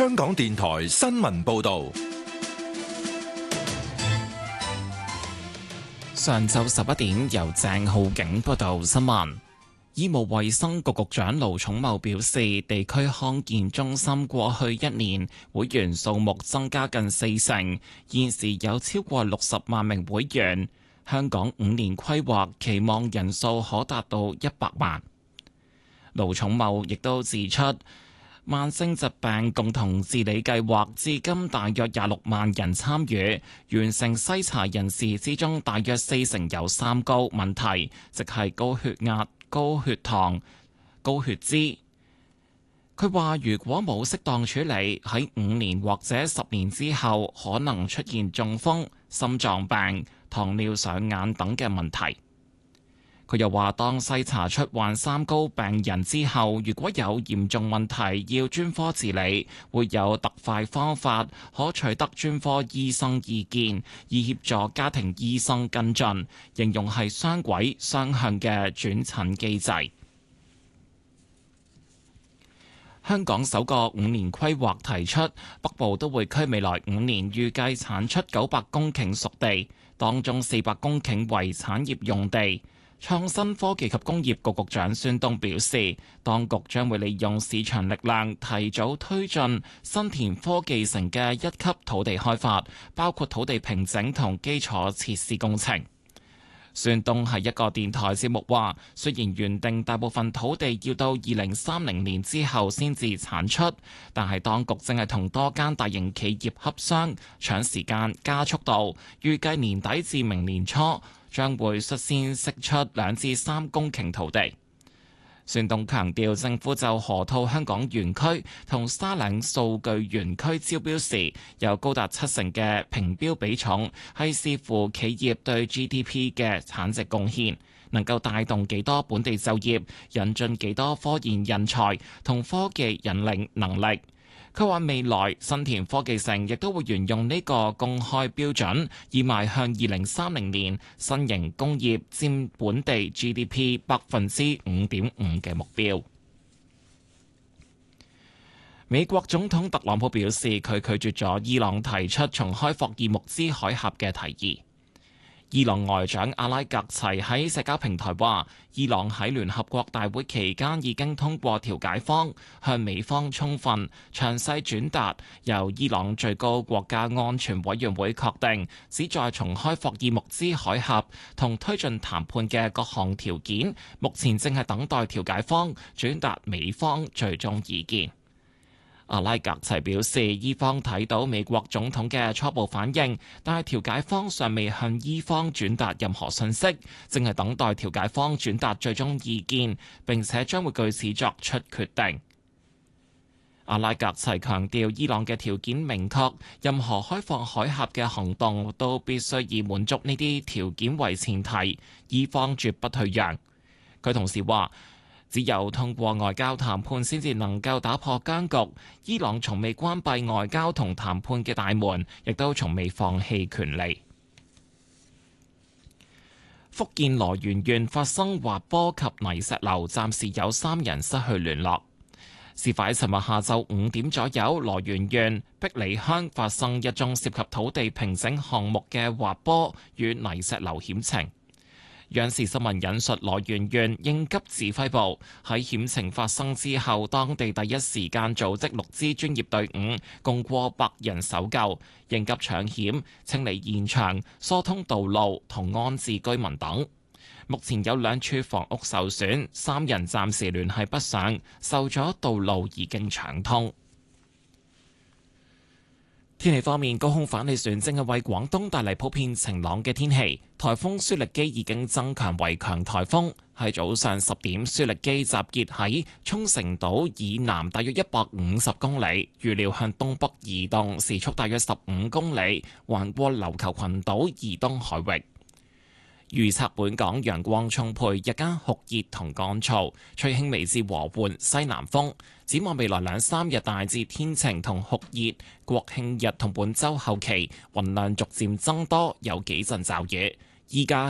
香港電台新聞報道。 上晝11點，由鄭浩景報道新聞。醫務衛生局局長盧寵茂表示，地區康健中心過去1年會員數目增加近40%，現時有超過60萬名會員。香港5年規劃期望人數可達到100萬。盧寵茂亦都指出，慢性疾病共同治理計劃至今大約26萬人參與，完成篩查人士之中，大約40%有三高問題，即係高血壓、高血糖、高血脂。佢話如果冇適當處理，喺5年或者10年之後，可能出現中風、心臟病、糖尿上眼等嘅問題。佢又話，當篩查出患三高病人之後，如果有嚴重問題要專科治理，會有特快方法可取得專科醫生意見，以協助家庭醫生跟進，形容係雙軌雙向嘅轉診機制。香港首個5年規劃提出，北部都會區未來5年預計產出900公頃熟地，當中400公頃為產業用地。創新科技及工業局局長孫東表示，當局將會利用市場力量，提早推進新田科技城嘅1級土地開發，包括土地平整同基礎設施工程。孫東喺一個電台節目話，雖然原定大部分土地要到2030年之後先至產出，但係當局正係同多間大型企業洽商，搶時間加速度，預計年底至明年初將會率先釋出2至3公頃土地。孫東強調，政府就河套香港園區同沙嶺數據園區招標時，有高達70%嘅評標比重，係視乎企業對 GDP 嘅產值貢獻，能夠帶動幾多本地就業，引進幾多科研人才同科技引領能力。佢話未來新田科技城亦都會沿用呢個公開標準，以邁向2030年新型工業佔本地 GDP 5.5%嘅目標。美國總統特朗普表示，佢拒絕咗伊朗提出重開霍爾木茲海峽嘅提議。伊朗外長阿拉格齊喺社交平台話，伊朗喺聯合國大會期間已經通過調解方向美方充分詳細轉達由伊朗最高國家安全委員會確定旨在重開霍爾木茲海峽同推進談判嘅各項條件，目前正係等待調解方轉達美方最終意見。阿拉格齊表示，伊方睇到美國總統嘅初步反應，但係調解方尚未向伊方轉達任何信息，正係等待調解方轉達最終意見，並且將會據此作出決定。阿拉格齊強調，伊朗嘅條件明確，任何開放海峽嘅行動都必須以滿足呢啲條件為前提，伊方絕不退讓。佢同時話，只有通過外交談判先至能夠打破僵局。伊朗從未關閉外交同談判嘅大門，亦都從未放棄權利。福建羅源縣發生滑坡及泥石流，暫時有3人失去聯絡。事發喺尋日下晝5點左右，羅源縣碧里鄉發生一宗涉及土地平整項目嘅滑坡與泥石流險情。央視新聞引述羅源縣應急指揮部喺險情發生之後，當地第一時間組織6支專業隊伍，共過百人搜救、應急搶險、清理現場、疏通道路同安置居民等。目前有2處房屋受損，3人暫時聯繫不上，受阻道路已經搶通。天氣方面，高空反氣旋正係為廣東帶嚟普遍晴朗嘅天氣。颱風舒力基已經增強為強颱風，喺早上10點，舒力基集結喺沖繩島以南大約150公里，預料向東北移動，時速大約15公里，橫過琉球群島以東海域。預測本港陽光充沛，日間酷熱同乾燥，吹輕微至和緩西南風。展望未來2-3日大致天晴同酷熱，國慶日同本週後期雲量逐漸增多，有幾陣驟雨。依家